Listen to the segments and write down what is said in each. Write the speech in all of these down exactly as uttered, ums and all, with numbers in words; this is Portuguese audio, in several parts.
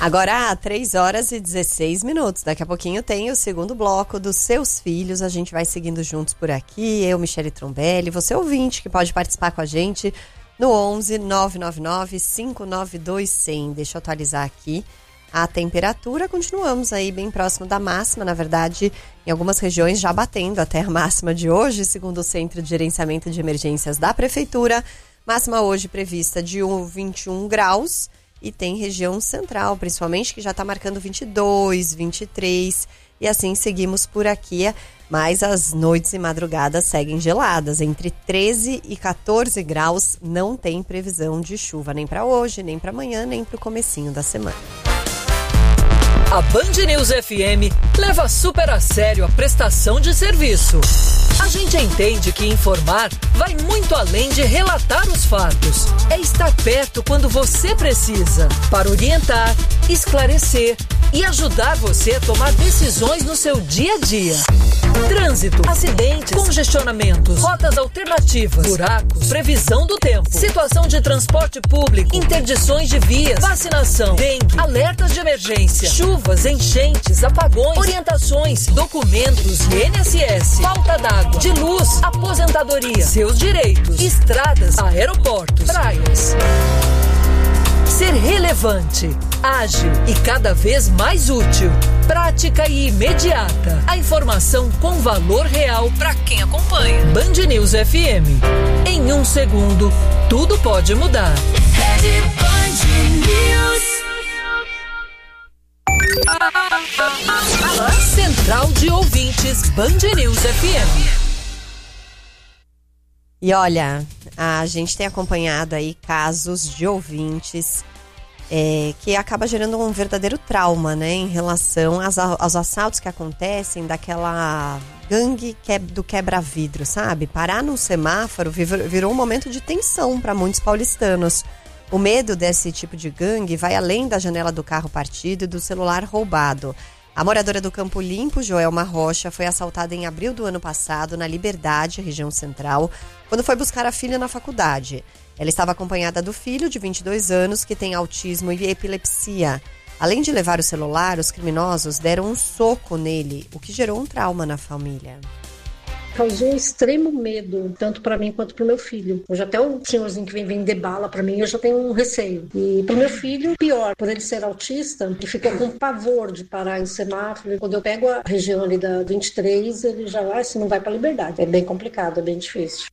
Agora, três horas e dezesseis minutos. Daqui a pouquinho tem o segundo bloco dos Seus Filhos. A gente vai seguindo juntos por aqui. Eu, Michele Trombelli, você ouvinte que pode participar com a gente no onze nove nove nove cinco nove dois zero zero. Deixa eu atualizar aqui a temperatura. Continuamos aí bem próximo da máxima. Na verdade, em algumas regiões já batendo até a máxima de hoje, segundo o Centro de Gerenciamento de Emergências da Prefeitura. Máxima hoje prevista de vinte e um graus. E tem região central, principalmente, que já está marcando vinte e dois, vinte e três. E assim seguimos por aqui. Mas as noites e madrugadas seguem geladas. Entre treze e quatorze graus, não tem previsão de chuva nem para hoje, nem para amanhã, nem para o comecinho da semana. A Band News F M leva super a sério a prestação de serviço. A gente entende que informar vai muito além de relatar os fatos. É estar perto quando você precisa, para orientar, esclarecer e ajudar você a tomar decisões no seu dia a dia. Trânsito, acidentes, congestionamentos, rotas alternativas, buracos, previsão do tempo, situação de transporte público, interdições de vias, vacinação, dengue, alertas de emergência, chuvas, enchentes, apagões, orientações, documentos, I N S S, falta d'água, de luz, aposentadoria, seus direitos, estradas, aeroportos, praias. Ser relevante, ágil e cada vez mais útil, prática e imediata. A informação com valor real para quem acompanha. Band News F M. Em um segundo, tudo pode mudar. Rede Band News. Central de Ouvintes Band News F M. E olha, a gente tem acompanhado aí casos de ouvintes é, que acaba gerando um verdadeiro trauma, né, em relação aos, aos assaltos que acontecem daquela gangue que, do quebra-vidro, sabe? Parar num semáforo virou um momento de tensão para muitos paulistanos. O medo desse tipo de gangue vai além da janela do carro partido e do celular roubado. A moradora do Campo Limpo, Joelma Rocha, foi assaltada em abril do ano passado na Liberdade, região central, quando foi buscar a filha na faculdade. Ela estava acompanhada do filho, de vinte e dois anos, que tem autismo e epilepsia. Além de levar o celular, os criminosos deram um soco nele, o que gerou um trauma na família. Causou um extremo medo, tanto para mim quanto para o meu filho. Hoje até o senhorzinho que vem vender bala para mim, eu já tenho um receio. E para o meu filho, pior, por ele ser autista, ele ficou com pavor de parar em semáforo. Quando eu pego a região ali da vinte e três, ele já vai, se não vai para Liberdade. É bem complicado, é bem difícil.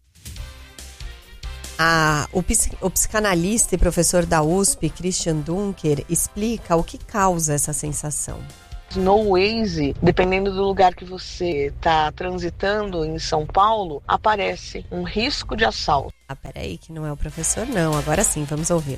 Ah, o, o psicanalista e professor da U S P, Christian Dunker, explica o que causa essa sensação. No Waze, dependendo do lugar que você está transitando em São Paulo, aparece um risco de assalto. Ah, peraí, que não é o professor, não. Agora sim, vamos ouvi-lo.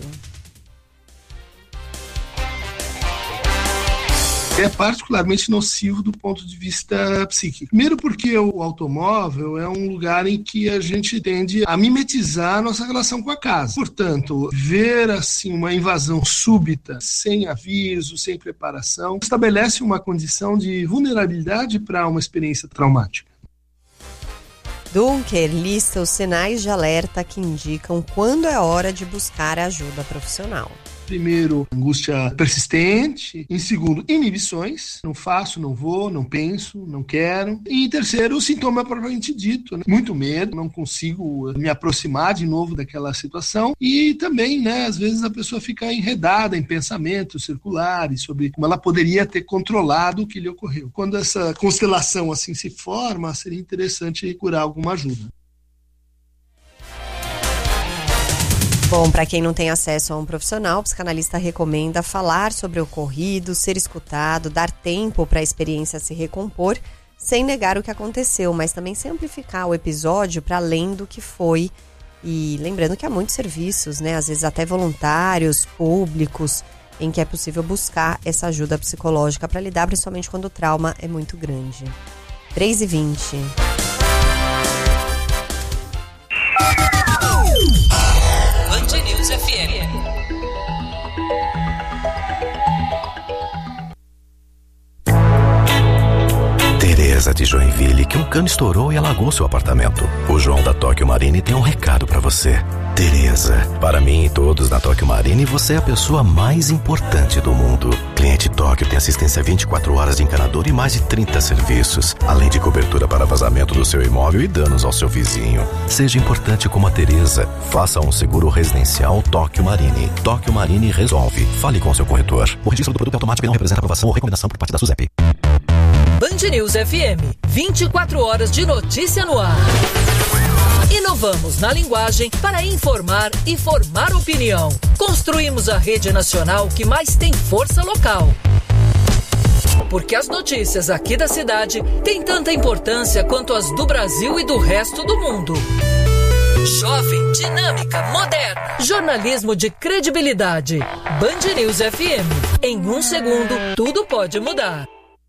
É particularmente nocivo do ponto de vista psíquico. Primeiro porque o automóvel é um lugar em que a gente tende a mimetizar a nossa relação com a casa. Portanto, ver assim uma invasão súbita, sem aviso, sem preparação, estabelece uma condição de vulnerabilidade para uma experiência traumática. Dunker lista os sinais de alerta que indicam quando é hora de buscar ajuda profissional. Primeiro, angústia persistente. Em segundo, inibições. Não faço, não vou, não penso, não quero. E em terceiro, o sintoma propriamente dito, né? Muito medo, não consigo me aproximar de novo daquela situação. E também, né, às vezes a pessoa fica enredada em pensamentos circulares sobre como ela poderia ter controlado o que lhe ocorreu. Quando essa constelação assim se forma, seria interessante procurar alguma ajuda. Bom, para quem não tem acesso a um profissional, o psicanalista recomenda falar sobre o ocorrido, ser escutado, dar tempo para a experiência se recompor, sem negar o que aconteceu, mas também sem amplificar o episódio para além do que foi. E lembrando que há muitos serviços, né, às vezes até voluntários, públicos, em que é possível buscar essa ajuda psicológica para lidar, principalmente quando o trauma é muito grande. três e vinte. Band News F M. Tereza de Joinville, que um cano estourou e alagou seu apartamento. O João da Tóquio Marine tem um recado pra você. Tereza, para mim e todos na Tóquio Marine, você é a pessoa mais importante do mundo. Cliente Tóquio tem assistência vinte e quatro horas de encanador e mais de trinta serviços, além de cobertura para vazamento do seu imóvel e danos ao seu vizinho. Seja importante como a Tereza. Faça um seguro residencial Tóquio Marine. Tóquio Marine resolve. Fale com seu corretor. O registro do produto é automático e não representa aprovação ou recomendação por parte da SUSEP. Band News F M, vinte e quatro horas de notícia no ar. Inovamos na linguagem para informar e formar opinião. Construímos a rede nacional que mais tem força local. Porque as notícias aqui da cidade têm tanta importância quanto as do Brasil e do resto do mundo. Jovem, dinâmica, moderna. Jornalismo de credibilidade. Band News F M. Em um segundo, tudo pode mudar.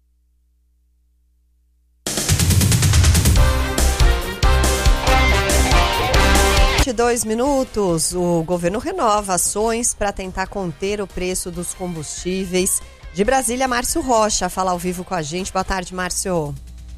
vinte e dois minutos, o governo renova ações para tentar conter o preço dos combustíveis. De Brasília, Márcio Rocha fala ao vivo com a gente. Boa tarde, Márcio.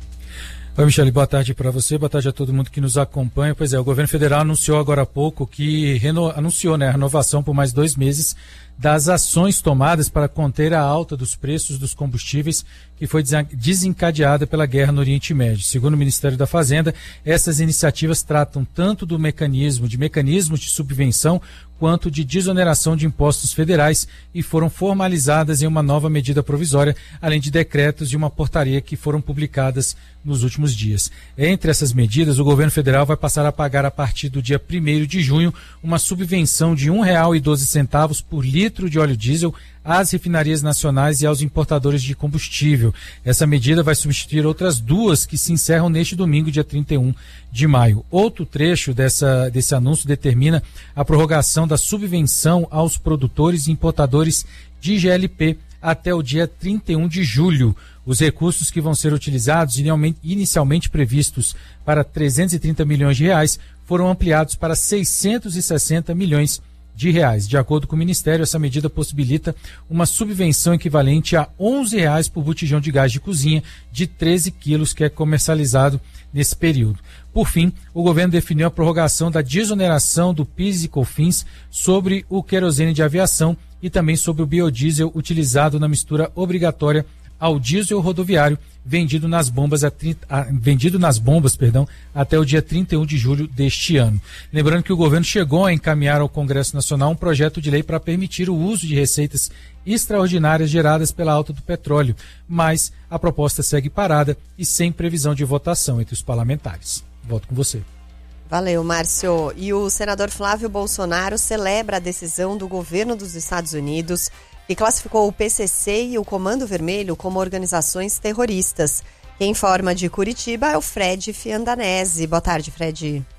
Oi, Michele, boa tarde para você, boa tarde a todo mundo que nos acompanha. Pois é, o governo federal anunciou agora há pouco que reno... anunciou, né, a renovação por mais dois meses das ações tomadas para conter a alta dos preços dos combustíveis que foi desencadeada pela guerra no Oriente Médio. Segundo o Ministério da Fazenda, essas iniciativas tratam tanto do mecanismo, de mecanismos de subvenção, quanto de desoneração de impostos federais e foram formalizadas em uma nova medida provisória, além de decretos de uma portaria que foram publicadas nos últimos dias. Entre essas medidas, o governo federal vai passar a pagar a partir do dia primeiro de junho uma subvenção de um real e doze centavos por litro de óleo diesel às refinarias nacionais e aos importadores de combustível. Essa medida vai substituir outras duas que se encerram neste domingo, dia trinta e um de maio. Outro trecho dessa, desse anúncio determina a prorrogação da subvenção aos produtores e importadores de G L P até o dia trinta e um de julho. Os recursos que vão ser utilizados, inicialmente previstos para trezentos e trinta milhões de reais, foram ampliados para seiscentos e sessenta milhões de reais. De acordo com o Ministério, essa medida possibilita uma subvenção equivalente a onze reais por botijão de gás de cozinha de treze quilos que é comercializado nesse período. Por fim, o governo definiu a prorrogação da desoneração do PIS e COFINS sobre o querosene de aviação e também sobre o biodiesel utilizado na mistura obrigatória ao diesel rodoviário vendido nas bombas, a trinta, a, vendido nas bombas perdão, até o dia trinta e um de julho deste ano. Lembrando que o governo chegou a encaminhar ao Congresso Nacional um projeto de lei para permitir o uso de receitas extraordinárias geradas pela alta do petróleo, mas a proposta segue parada e sem previsão de votação entre os parlamentares. Volto com você. Valeu, Márcio. E o senador Flávio Bolsonaro celebra a decisão do governo dos Estados Unidos e classificou o P C C e o Comando Vermelho como organizações terroristas. Quem informa de Curitiba é o Fred Fiandanese. Boa tarde, Fred.